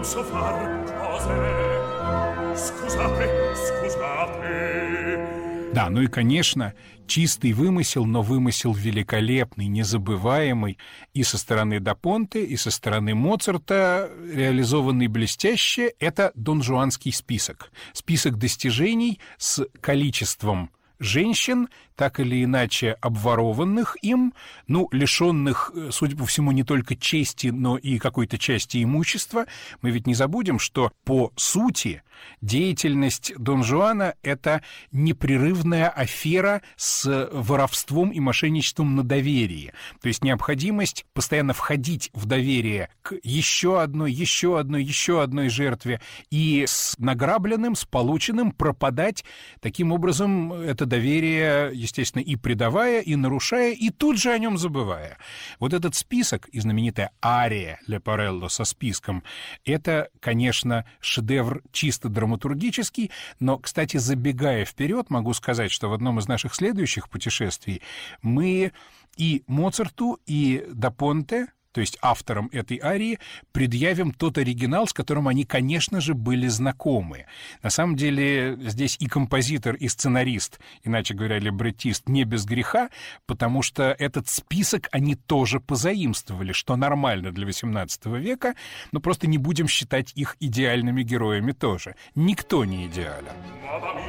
non so far cose. Scusate, scusate. Да, ну и, конечно, чистый вымысел, но вымысел великолепный, незабываемый и со стороны да Понте, и со стороны Моцарта, реализованный блестяще, это донжуанский список. Список достижений с количеством женщин, так или иначе обворованных им, лишенных, судя по всему, не только чести, но и какой-то части имущества. Мы ведь не забудем, что по сути деятельность Дон Жуана — это непрерывная афера с воровством и мошенничеством на доверии. То есть необходимость постоянно входить в доверие к еще одной жертве и с награбленным, с полученным пропадать. Таким образом, это доверие, естественно, и предавая, и нарушая, и тут же о нем забывая. Вот этот список и знаменитая ария Лепарелло со списком — это, конечно, шедевр чисто драматургический, но, кстати, забегая вперед, могу сказать, что в одном из наших следующих путешествий мы и Моцарту, и да Понте, то есть авторам этой арии, предъявим тот оригинал, с которым они, конечно же, были знакомы. На самом деле здесь и композитор, и сценарист, иначе говоря, либреттист, не без греха, потому что этот список они тоже позаимствовали, что нормально для XVIII века, но просто не будем считать их идеальными героями тоже. Никто не идеален.